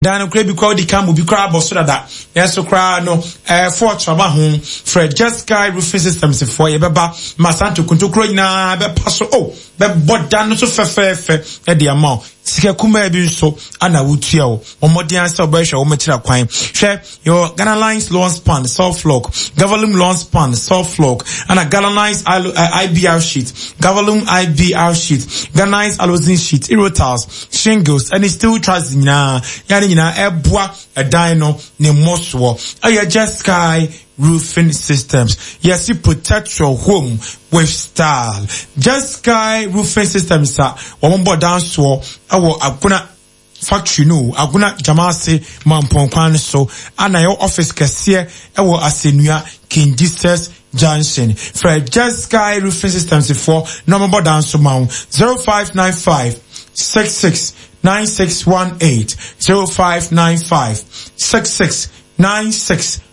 Dan kura bi kwa di kamu bi kura boso da yeso kura no for traba ho Fred Just Sky Roofing Systems for yebeba masanto kuntokro nyina be paso be boda no so fefefe e de ama sika kuma bi nso ana wotua o omodian se obehwe wo matira kwan hwe your Ghana Lines Lawn Span Soft Lock Gavalum Lawn Span Soft Lock ana Ghana Lines IBR sheet Gavalum IBR sheet Ghana Lines Alozin sheet Irotals shingles and still trust nyina yani nyina eboa edan no ne moswo aye Just Sky Roofing Systems. Yes, you protect your home with style. Just Sky Roofing Systems are one more down so our aguna factory no aguna jamase mampon so and your office cashier our asenua King Jesus Junction. For Just Sky Roofing Systems for number down so mount 0595 66 9618 0595 66 9618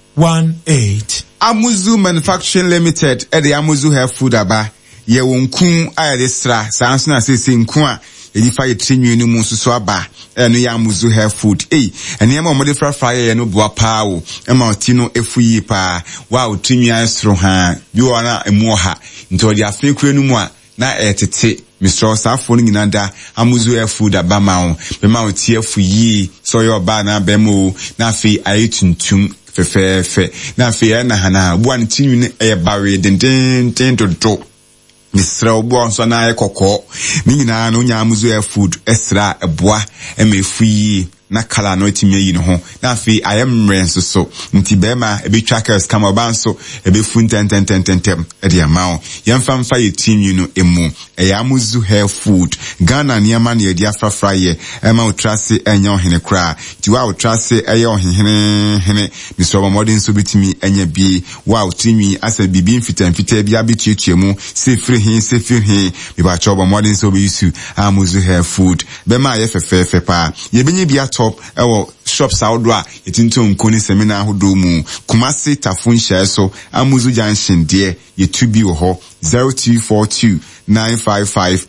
Amuzu Manufacturing Limited the Amuzu Health Food aba ye wonkun ayedestra sanso na sese nkun a edi fa ye trinwi no mu so aba no ya Amuzu Health Food ene ma omode frafra ye no boa pa wo ma otino efuyi pa wa otrinwi ansro ha bi wona emu ha nto di afen kure no mu a na etete Mr. Osafo ni nyinada Amuzu Health Food aba ma wo be ma otie afuyi so yo ba na be mo na afi ayetuntum fe na fe na hana buan tinu ne e bare den do Mr. Obo so na ekoko ni nyina no nya Amuzu Health Food esra eboa emefuyi na kala no etime yi no ho na afi ayem renso so nti be ma e be trackers kama banso e be fun ten e de amount yemfa mfa ye tinu no emu e Amuzu Health Food Ghana niama na ye dia frafra ye e ma utrase enya ohene kra ti wa utrase eye ohene Mr. Obamodin so bitimi enya bi wa utimi asa bibi mfita bia betietuemu sefiri hin bi ba cho Obamodin so be isu Amuzu Health Food be ma ye fefefe pa ye benye bia top ewo shops outdoor yetinto nkoni seminar hodo mu Kumasi Tafun share so Amuzu Junction there ye tubi wo ho 0242 955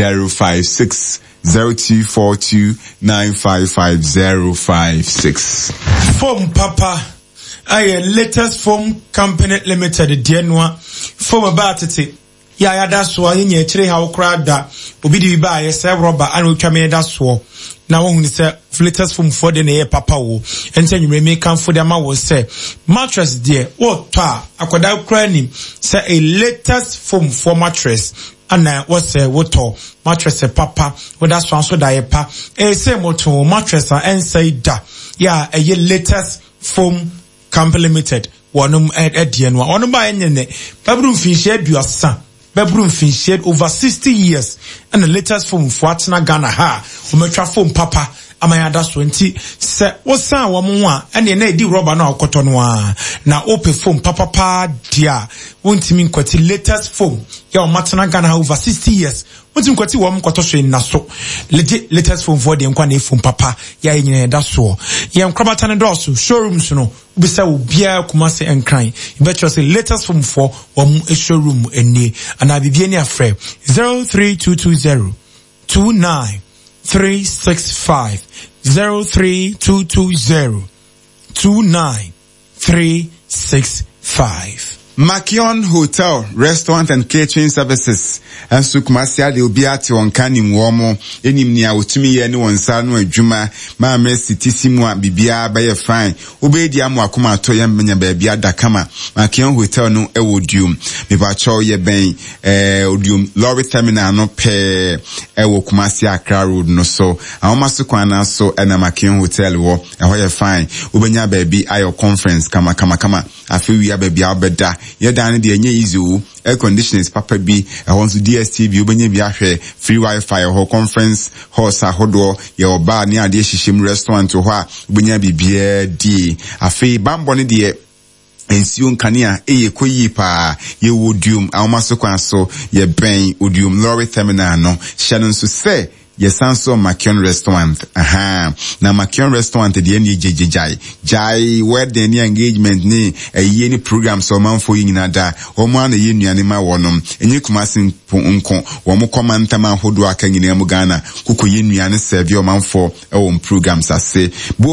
056 0242 955 056 Foam Papa aye latest foam company limited dear noa foam about it ya da so anye kire ha ukra da obi di ba ye se rubber and otwa me da so na wo hunu se latest foam for de na papa wo ente nwure me kan for de ma wo se mattress there wo to akoda ukra ni se a latest foam for mattress ana what's water mattress papa with that one so da pa say moto mattress and say da yeah a latest foam company limited one edie no one buy nyene babrum finshie aduasa babrum finshie over 60 years and the latest foam for atna Ghana ha o metwa foam papa amayada 20 se wosan wo mo a ene na edi rubber na okoto no a na ope foam papa dia wontimi nkwati latest foam ya o matna Ghana over 60 years wontimi nkwati wo mkoto so na so latest foam for de nkwa na foam papa ya nyine da so ya nkrabata ne do so showrooms no ubisa ubia Kumasi enkran ibecho say latest foam for wo showroom eni ana bibie ni afre 03220 29 365 03220 29365 Makion Hotel, Restaurant and Catering Services. And so Kumasi ade obiati wonkani mwomo enim ni a otumi ye ne wonsa no adwuma ma mercy tisimu a bibia ba ye fine obedi amu akoma ato ye menya ba bia dakama Makion Hotel no ewodium me ba cho ye ben odium lorry terminal no pe ewo Kumasi Accra Road no so awoma so kwana so na Makion Hotel wo eho ye fine obenya ba bi ayo conference kama afi wi ba bia obeda ye dan de enye easy o air conditioners papa bi ehon so DSTV obenye bi ahwe free wifi ho conference hall sa hodo ye oba ne ade hihim restaurant ho a obenye bibia di afi bambo ne de ensio nkania eye koyi pa ye wodium awmaso kwan so ye ben odium lorry terminal no hye so se Yes, also Makion Restaurant. Na Makion Restaurant the NJJ Jai where the engagement ni any program so man for you nada or man the anima wonum and you Kumasi unko or more command man who do a kang in Ghana kuku yin serve your man for own programs I say.